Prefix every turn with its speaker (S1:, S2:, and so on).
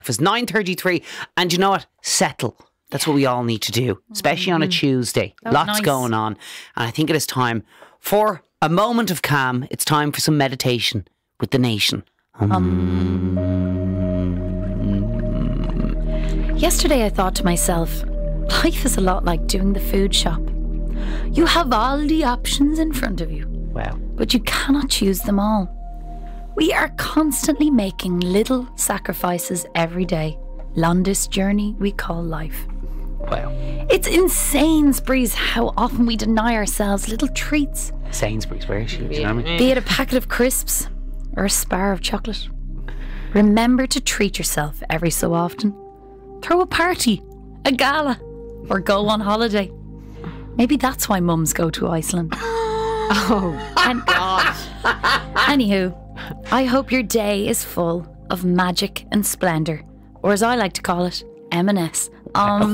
S1: It's 9:33, and you know what? Settle. That's what we all need to do, especially on a Tuesday. Lots going on. And I think it is time for a moment of calm. It's time for some meditation with the nation.
S2: Yesterday I thought to myself, life is a lot like doing the food shop. You have all the options in front of you.
S1: Wow.
S2: But you cannot choose them all. We are constantly making little sacrifices every day. On this journey we call life.
S1: Wow.
S2: It's in Sainsbury's how often we deny ourselves little treats.
S1: Sainsbury's, where is she? Do you know what I mean?
S2: Be it a packet of crisps or a spar of chocolate. Remember to treat yourself every so often. Throw a party, a gala, or go on holiday. Maybe that's why mums go to Iceland.
S3: Oh, God.
S2: Anywho, I hope your day is full of magic and splendour, or as I like to call it, M&S.